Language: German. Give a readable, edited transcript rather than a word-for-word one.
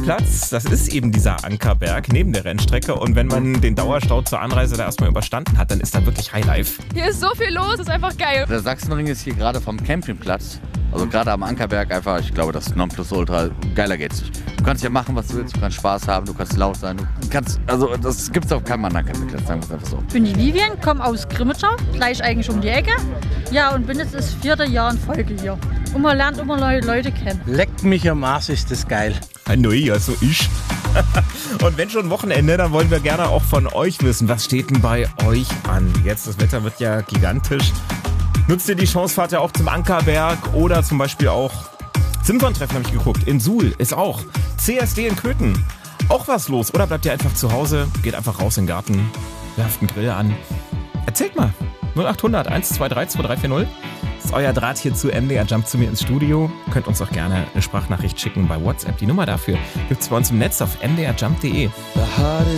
Trainingsplatz, das ist eben dieser Ankerberg neben der Rennstrecke. Und wenn man den Dauerstau zur Anreise da erstmal überstanden hat, dann ist da wirklich Highlife. Hier ist so viel los, ist einfach geil. Der Sachsenring ist hier gerade vom Campingplatz, also gerade am Ankerberg einfach, ich glaube, das ist Nonplusultra, geiler geht's nicht. Du kannst hier machen, was du willst, du kannst Spaß haben, du kannst laut sein, du kannst, also das gibt's auf keinem anderen Campingplatz, sagen wir es einfach so. Ich bin die Vivian, komme aus Grimmitschau, gleich eigentlich um die Ecke. Ja, und bin jetzt das 4. Jahr in Folge hier. Und man lernt immer neue Leute kennen. Leckt mich am Arsch, ist das geil. Ja, so ich. Und wenn schon Wochenende, dann wollen wir gerne auch von euch wissen, was steht denn bei euch an? Jetzt, das Wetter wird ja gigantisch. Nutzt ihr die Chance, fahrt ihr auch zum Ankerberg oder zum Beispiel auch Simson-Treffen, habe ich geguckt. In Suhl ist auch. CSD in Köthen. Auch was los? Oder bleibt ihr einfach zu Hause, geht einfach raus in den Garten, werft einen Grill an? Erzählt mal. 0800 123 2340. Das ist euer Draht hier zu MDR Jump zu mir ins Studio. Könnt uns auch gerne eine Sprachnachricht schicken bei WhatsApp. Die Nummer dafür gibt's bei uns im Netz auf mdrjump.de.